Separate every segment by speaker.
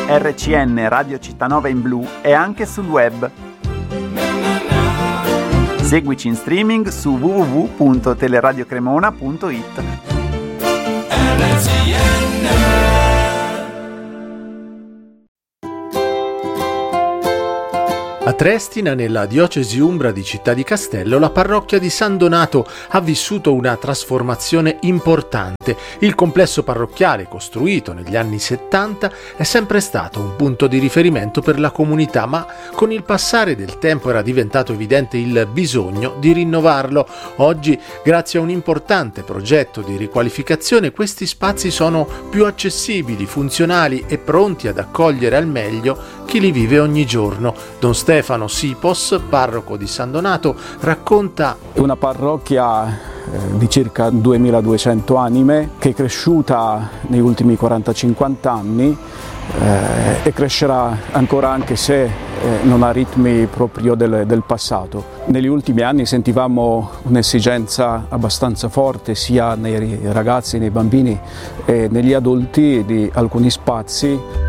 Speaker 1: RCN Radio Cittanova in blu è anche sul web. Seguici in streaming su www.teleradiocremona.it.
Speaker 2: A Triestina, nella diocesi umbra di Città di Castello, la parrocchia di San Donato ha vissuto una trasformazione importante. Il complesso parrocchiale, costruito negli anni 70, è sempre stato un punto di riferimento per la comunità, ma con il passare del tempo era diventato evidente il bisogno di rinnovarlo. Oggi, grazie a un importante progetto di riqualificazione, questi spazi sono più accessibili, funzionali e pronti ad accogliere al meglio chi li vive ogni giorno. Don Stefano Sipos, parroco di San Donato, racconta:
Speaker 3: è una parrocchia di circa 2200 anime che è cresciuta negli ultimi 40-50 anni e crescerà ancora, anche se non a ritmi proprio del passato. Negli ultimi anni sentivamo un'esigenza abbastanza forte sia nei ragazzi, nei bambini e negli adulti di alcuni spazi.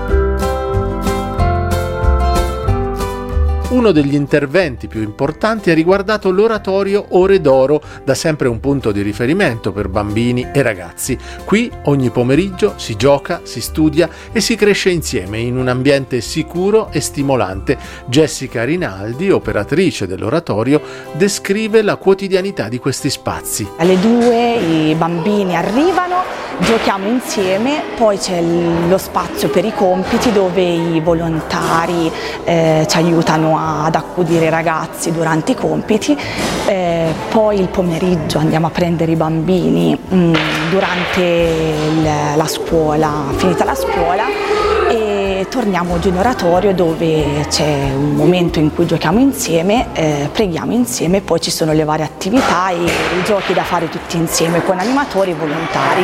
Speaker 2: Uno degli interventi più importanti ha riguardato l'oratorio Ore d'Oro, da sempre un punto di riferimento per bambini e ragazzi. Qui ogni pomeriggio si gioca, si studia e si cresce insieme in un ambiente sicuro e stimolante. Jessica Rinaldi, operatrice dell'oratorio, descrive la quotidianità di questi spazi.
Speaker 4: Alle 2 i bambini arrivano, giochiamo insieme, poi c'è lo spazio per i compiti dove i volontari ci aiutano ad accudire i ragazzi durante i compiti, poi il pomeriggio andiamo a prendere i bambini durante la scuola, finita la scuola, e torniamo giù in oratorio dove c'è un momento in cui giochiamo insieme, preghiamo insieme, poi ci sono le varie attività e i giochi da fare tutti insieme con animatori e volontari.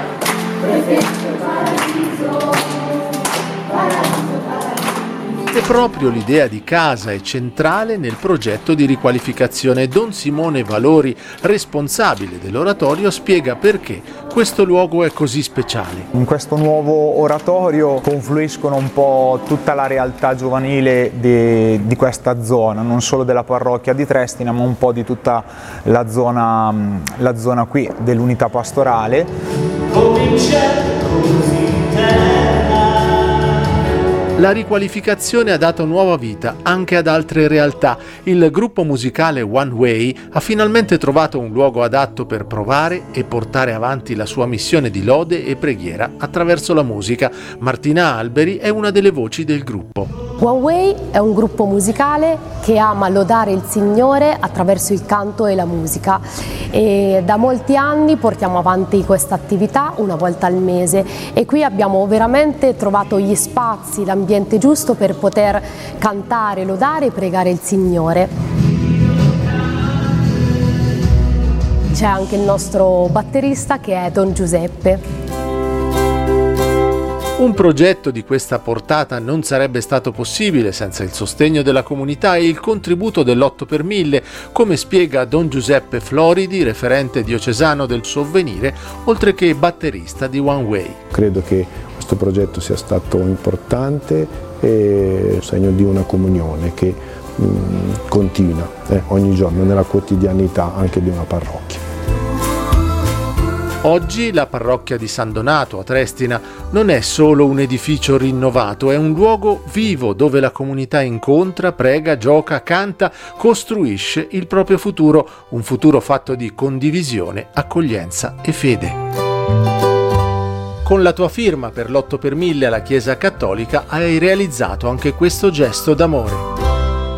Speaker 2: E proprio l'idea di casa è centrale nel progetto di riqualificazione. Don Simone Valori, responsabile dell'oratorio, spiega perché questo luogo è così speciale.
Speaker 5: In questo nuovo oratorio confluiscono un po' tutta la realtà giovanile di questa zona, non solo della parrocchia di Triestina, ma un po' di tutta la zona qui dell'unità pastorale.
Speaker 2: La riqualificazione ha dato nuova vita anche ad altre realtà. Il gruppo musicale One Way ha finalmente trovato un luogo adatto per provare e portare avanti la sua missione di lode e preghiera attraverso la musica. Martina Alberi è una delle voci del gruppo.
Speaker 6: One Way è un gruppo musicale che ama lodare il Signore attraverso il canto e la musica, e da molti anni portiamo avanti questa attività una volta al mese, e qui abbiamo veramente trovato gli spazi, l'ambiente giusto per poter cantare, lodare e pregare il Signore. C'è anche il nostro batterista che è Don Giuseppe.
Speaker 2: Un progetto di questa portata non sarebbe stato possibile senza il sostegno della comunità e il contributo dell'8 per 1000, come spiega Don Giuseppe Floridi, referente diocesano del Sovvenire, oltre che batterista di One Way.
Speaker 7: Credo che questo progetto sia stato importante e segno di una comunione che continua ogni giorno nella quotidianità anche di una parrocchia.
Speaker 2: Oggi la parrocchia di San Donato a Triestina non è solo un edificio rinnovato, è un luogo vivo dove la comunità incontra, prega, gioca, canta, costruisce il proprio futuro, un futuro fatto di condivisione, accoglienza e fede. Con la tua firma per l'8 per 1000 alla Chiesa Cattolica hai realizzato anche questo gesto d'amore.